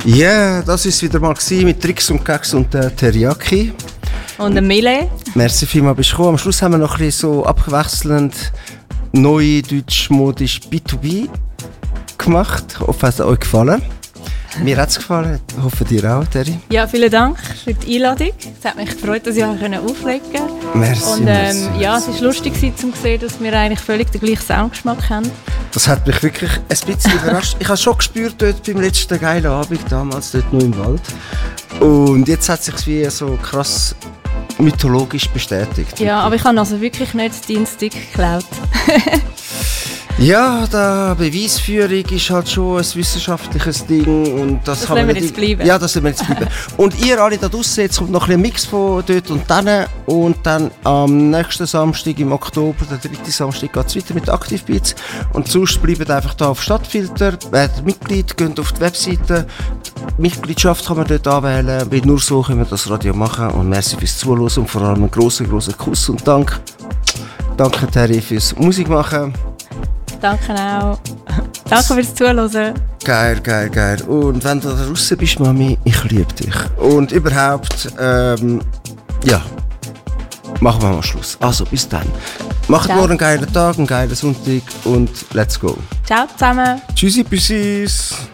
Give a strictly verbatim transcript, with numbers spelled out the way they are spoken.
Ja, yeah, das ist wieder mal mit Tricks und Gags und äh, Teriyaki. Und ein Mille. Merci vielmals, bist du gekommen. Am Schluss haben wir noch ein bisschen so abwechselnd neu, deutsch, modisch B zwei B gemacht. Ich hoffe, es hat euch gefallen. Mir hat es gefallen. Ich hoffe, dir auch, Terry. Ja, vielen Dank für die Einladung. Es hat mich gefreut, dass ich euch auflegen konnte. Merci. Und ähm, merci, ja, merci. es war lustig zu sehen, dass wir eigentlich völlig den gleichen Soundgeschmack haben. Das hat mich wirklich ein bisschen überrascht. Ich habe schon gespürt dort beim letzten geilen Abend, damals dort nur im Wald. Und jetzt hat es sich wie so krass mythologisch bestätigt. Ja, aber ich habe also wirklich nicht deinen Stick geklaut. Ja, die Beweisführung ist halt schon ein wissenschaftliches Ding. Und das Das kann lassen man wir nicht- jetzt bleiben. Ja, das lassen wir jetzt bleiben. Und ihr alle da draussen, jetzt kommt noch ein Mix von dort und dann. Und dann am nächsten Samstag im Oktober, der dritte Samstag, geht es weiter mit Aktivbeats. Und sonst bleibt einfach da auf Stadtfilter, werdet Mitglied, geht auf die Webseite. Die Mitgliedschaft kann man dort anwählen, weil nur so können wir das Radio machen. Und merci fürs Zuhören und vor allem einen grossen, grossen Kuss und Dank. Danke Terry fürs Musikmachen. Danke auch. Danke fürs Zuhören. Geil, geil, geil. Und wenn du da draussen bist, Mami, ich liebe dich. Und überhaupt, ähm, ja, machen wir mal Schluss. Also, bis dann. Macht Ciao. morgen einen geilen Tag, einen geilen Sonntag und let's go. Ciao zusammen. Tschüssi, Büssis.